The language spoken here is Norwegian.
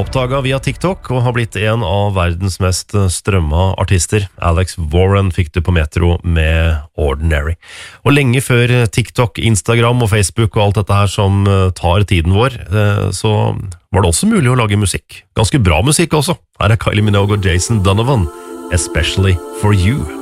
Oppdaget via TikTok og har blitt en av verdens mest strømma artister. Alex Warren fikk du på Metro med Ordinary. Og lenge før TikTok, Instagram og Facebook og alt dette her som tar tiden vår, så var det også mulig å lage musikk. Ganske bra musikk også. Her er Kylie Minogue og Jason Donovan, Especially for You.